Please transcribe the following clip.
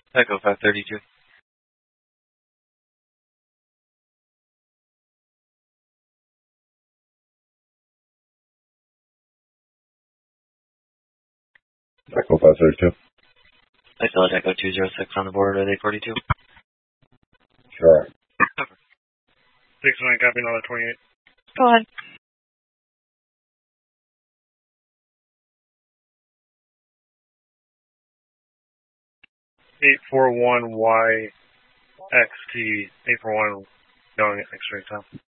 Echo 532. Echo 532. Isolate Echo 206 on the board at 842. Sure. 6-9, copy, another 28. Go ahead. $841YXT, 841 going at X-ray time.